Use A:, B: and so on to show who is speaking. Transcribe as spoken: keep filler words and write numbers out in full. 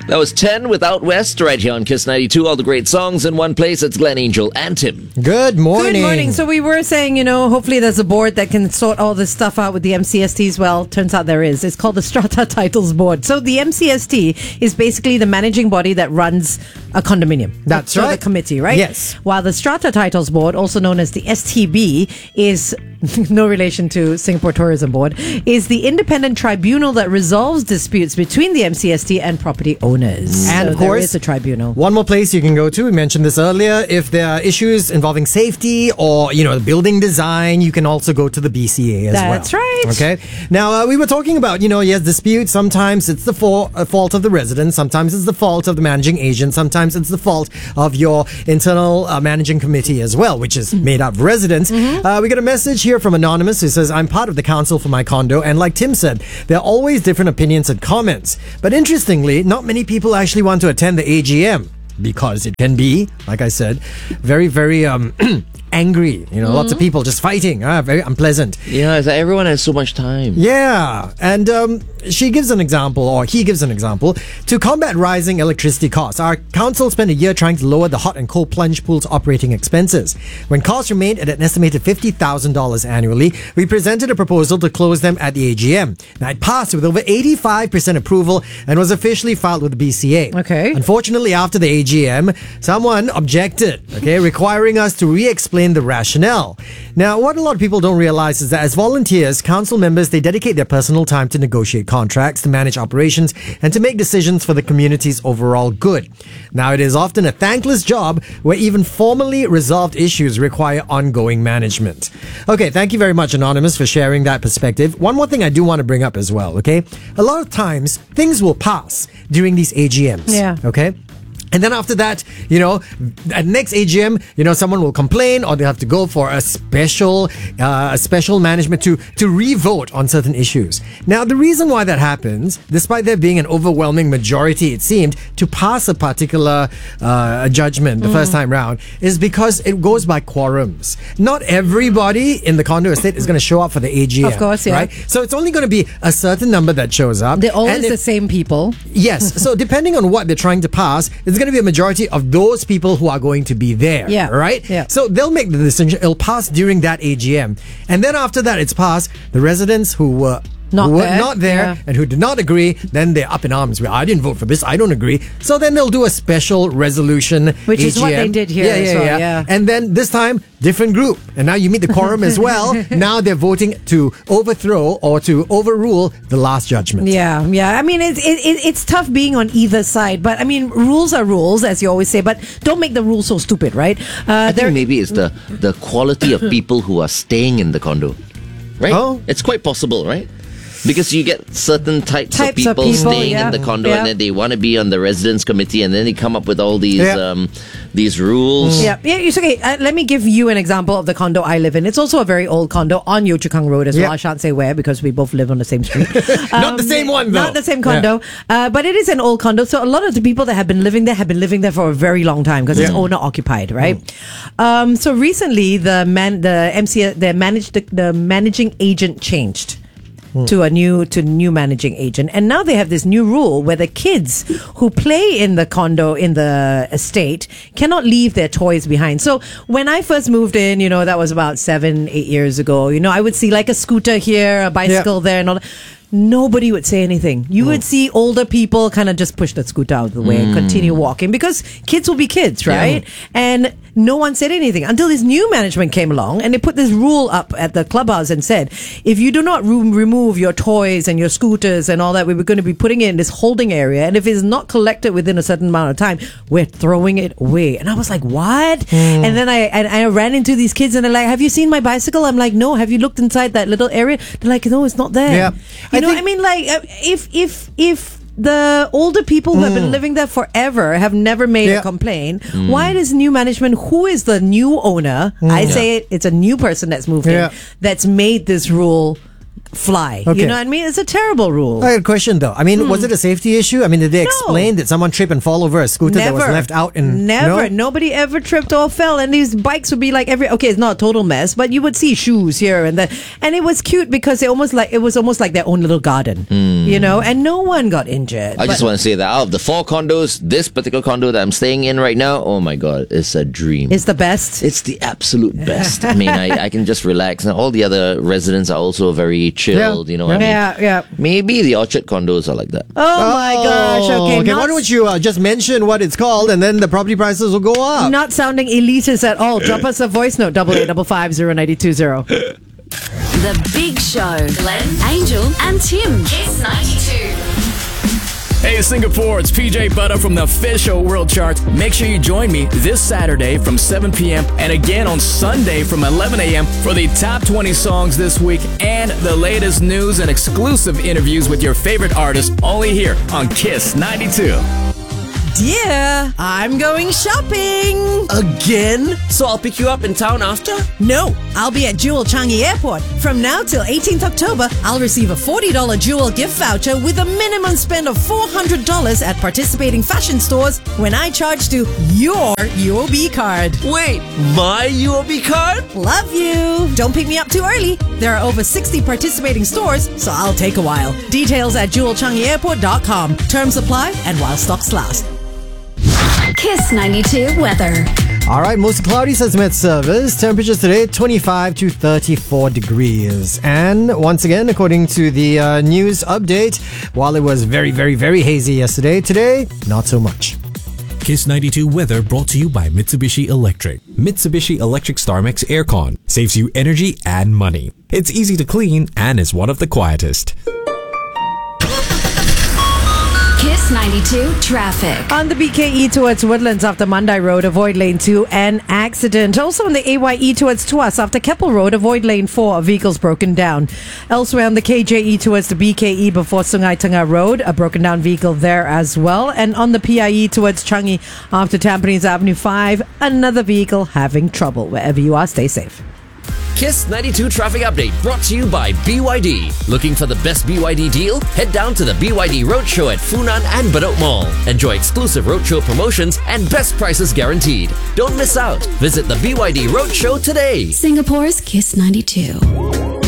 A: That was ten with Out West right here on Kiss ninety-two. All the great songs in one place. It's Glenn Angel and Tim.
B: Good morning.
C: Good morning. So we were saying, you know, hopefully there's a board that can sort all this stuff out with the M C S Ts. Well, turns out there is. It's called the Strata Titles Board. So the M C S T is basically the managing body that runs a condominium.
B: That's
C: so
B: right.
C: The committee, right?
B: Yes.
C: While the Strata Titles Board, also known as the S T B, is no relation to Singapore Tourism Board, is the independent tribunal that resolves disputes between the M C S T and property owners.
B: And
C: so
B: of
C: there
B: course,
C: is a tribunal.
B: One more place you can go to, we mentioned this earlier, if there are issues involving safety or, you know, building design, you can also go to the B C A as well.
C: That's right.
B: Okay. Now, uh, we were talking about, you know, yes, disputes. Sometimes it's the for, uh, fault of the resident. Sometimes it's the fault of the managing agent. Sometimes it's the fault of your internal uh, managing committee as well, which is made up of residents. Mm-hmm. Uh, we got a message here from Anonymous who says, I'm part of the council for my condo, and like Tim said, there are always different opinions and comments. But interestingly, not many people actually want to attend the A G M because it can be, like I said, very, very um, angry. You know, mm-hmm. lots of people just fighting. Ah, very unpleasant.
A: Yeah, it's like everyone has so much time.
B: Yeah, and um, she gives an example, or he gives an example. To combat rising electricity costs, our council spent a year trying to lower the hot and cold plunge pool's operating expenses. When costs remained at an estimated fifty thousand dollars annually, we presented a proposal to close them at the A G M. Now, it passed with over eighty-five percent approval and was officially filed with the B C A.
C: Okay.
B: Unfortunately, after the A G M, someone objected, okay, requiring us to re-explain the rationale. Now, what a lot of people don't realize is that as volunteers, council members, they dedicate their personal time to negotiate contracts, to manage operations, and to make decisions for the community's overall good. Now, it is often a thankless job where even formally resolved issues require ongoing management. Okay, thank you very much, Anonymous, for sharing that perspective. One more thing I do want to bring up as well, okay? A lot of times, things will pass during these A G Ms.
C: Yeah.
B: Okay? And then after that, you know, at next A G M, you know, someone will complain or they'll have to go for a special, uh, a special management to, to re-vote on certain issues. Now, the reason why that happens, despite there being an overwhelming majority, it seemed, to pass a particular uh, judgment the mm. first time round, is because it goes by quorums. Not everybody in the condo estate is going to show up for the A G M.
C: Of course, yeah.
B: Right? So it's only going to be a certain number that shows up.
C: They're always
B: and if,
C: the same people.
B: Yes. So depending on what they're trying to pass, it's going to be a majority of those people who are going to be there.
C: Yeah.
B: Right?
C: Yeah.
B: So they'll make the decision. It'll pass during that A G M. And then after that, it's passed. The residents who were
C: Not
B: who were
C: there.
B: not there
C: Yeah.
B: and who did not agree, then they're up in arms. Well, I didn't vote for this. I don't agree. So then they'll do a special resolution.
C: Which is what
B: A G M.
C: they did here
B: Yeah,
C: as
B: yeah,
C: well,
B: yeah.
C: yeah.
B: And then this time, different group. And now you meet the quorum as well. Now they're voting to overthrow or to overrule the last judgment.
C: Yeah, yeah. I mean, it's it, it, it's tough being on either side, but I mean, rules are rules, as you always say. But don't make the rules so stupid, right? Uh,
A: I think maybe it's the, the quality of people who are staying in the condo. Right?
B: Oh.
A: It's quite possible, right? Because you get certain types,
C: Types
A: of, people
C: of people,
A: staying
C: yeah.
A: in the condo,
C: Yeah.
A: and then they want to be on the residence committee, and then they come up with all these
B: Yeah.
A: um, these rules.
C: Yeah, yeah. It's okay. Uh, let me give you an example of the condo I live in. It's also a very old condo on Yio Chu Kang Road as
B: Yeah.
C: well. I shan't say where because we both live on the same street.
B: Not the same one, though.
C: Not the same condo, uh, but it is an old condo. So a lot of the people that have been living there have been living there for a very long time because it's
B: Yeah.
C: owner occupied, right? Um, so recently, the man, the M C, the managed, the, the managing agent changed. To a new to new managing agent, and now they have this new rule where the kids who play in the condo in the estate cannot leave their toys behind. So when I first moved in, you know, that was about seven, eight years ago. You know, I would see like a scooter here, a bicycle
B: Yeah.
C: there, and all that. Nobody would say anything. You would see older people kind of just push the scooter out of the way and continue walking because kids will be kids, right? And no one said anything until this new management came along and they put this rule up at the clubhouse and said, if you do not re- remove your toys and your scooters and all that, we were going to be putting it in this holding area. And if it's not collected within a certain amount of time, we're throwing it away. And I was like, what? And then I, and I ran into these kids and they're like, have you seen my bicycle? I'm like, no. Have you looked inside that little area? They're like, no, it's not there.
B: Yeah.
C: You
B: I
C: know,
B: think-
C: I mean, like, uh, if if if the older people who have been living there forever have never made
B: Yeah.
C: a complaint, why does new management, who is the new owner? I say it, it's a new person that's moved
B: Yeah.
C: in, that's made this rule fly.
B: Okay.
C: You know what I mean? It's a terrible rule.
B: I had a question though. I mean, was it a safety issue? I mean, did they explain? Did someone trip and fall over a scooter that was left out? In
C: Never.
B: No?
C: Nobody ever tripped or fell. And these bikes would be like every. Okay, it's not a total mess, but you would see shoes here and there. And it was cute because it almost like it was almost like their own little garden. You know, and no one got injured.
A: I just
C: But
A: want to say that out of the four condos, this particular condo that I'm staying in right now, oh my god, it's a dream.
C: it's the best.
A: It's the absolute best. I mean, I, I can just relax, and all the other residents are also very chilled.
B: Yeah.
A: You know what I mean?
C: Yeah, yeah.
A: Maybe the Orchard condos are like that.
C: Oh, my gosh. Okay,
B: okay.
C: not,
B: Why don't you uh, just mention what it's called, and then the property prices will go up?
C: not sounding elitist at all. Drop us a voice note, double eight double five zero ninety two zero.
D: The Big Show. Glenn, Angel, and Tim. Kiss ninety-two.
E: Hey Singapore, it's P J Butter from the Official World Chart. Make sure you join me this Saturday from seven p.m. and again on Sunday from eleven a.m. for the top twenty songs this week and the latest news and exclusive interviews with your favorite artists only here on Kiss ninety-two.
C: Dear, I'm going shopping.
F: Again? So I'll pick you up in town after?
C: No, I'll be at Jewel Changi Airport. From now till eighteenth October, I'll receive a forty dollars Jewel gift voucher with a minimum spend of four hundred dollars at participating fashion stores when I charge to your U O B card.
F: Wait, my U O B card?
C: Love you. Don't pick me up too early. There are over sixty participating stores, so I'll take a while. Details at jewel changi airport dot com. Terms apply and while stocks last.
D: Kiss ninety-two weather.
B: All right, mostly cloudy, says Met Service. Temperatures today, twenty-five to thirty-four degrees. And once again, according to the uh, news update, while it was very, very, very hazy yesterday, today, not so much.
G: Kiss ninety-two weather brought to you by Mitsubishi Electric. Mitsubishi Electric StarMax Aircon saves you energy and money. It's easy to clean and is one of the quietest.
D: Kiss ninety-two traffic.
C: On the B K E towards Woodlands after Mandai Road, avoid lane two, an accident. Also on the A Y E towards Tuas after Keppel Road, avoid lane four, a vehicle's broken down. Elsewhere on the K J E towards the B K E before Sungai Tengah Road, a broken down vehicle there as well. And on the P I E towards Changi after Tampines Avenue five, another vehicle having trouble. Wherever you are, stay safe.
A: Kiss ninety-two traffic update brought to you by B Y D. Looking for the best B Y D deal? Head down to the B Y D Roadshow at Funan and Bedok Mall. Enjoy exclusive roadshow promotions and best prices guaranteed. Don't miss out. Visit the B Y D Roadshow today.
D: Singapore's Kiss ninety-two.